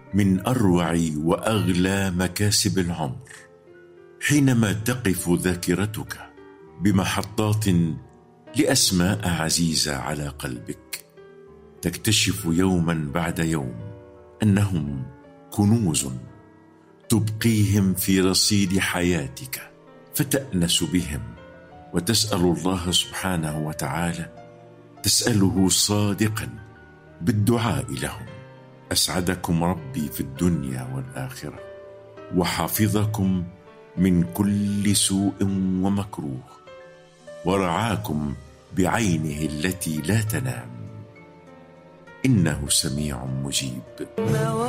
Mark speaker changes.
Speaker 1: من أروع وأغلى مكاسب العمر حينما تقف ذاكرتك بمحطات لأسماء عزيزة على قلبك، تكتشف يوما بعد يوم أنهم كنوز تبقيهم في رصيد حياتك، فتأنس بهم وتسأل الله سبحانه وتعالى، تسأله صادقا بالدعاء لهم: أسعدكم ربي في الدنيا والآخرة، وحفظكم من كل سوء ومكروه، ورعاكم بعينه التي لا تنام، إنه سميع مجيب.